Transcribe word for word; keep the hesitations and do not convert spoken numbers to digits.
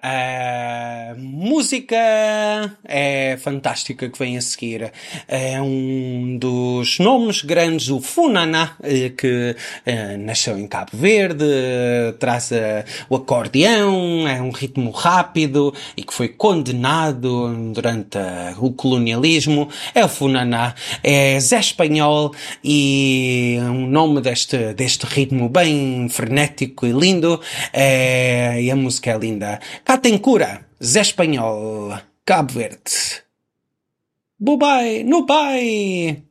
A música é fantástica que vem a seguir. É um dos nomes grandes, o Funaná, que eh, nasceu em Cabo Verde, traz eh, o acordeão, é um ritmo rápido e que foi condenado durante eh, o colonialismo. É o Funaná, é Zé Espanhol e o nome deste, deste ritmo bem frenético e lindo, é, e a música é linda. Cá tem cura, Zé Espanhol, Cabo Verde. Bubai, no pai!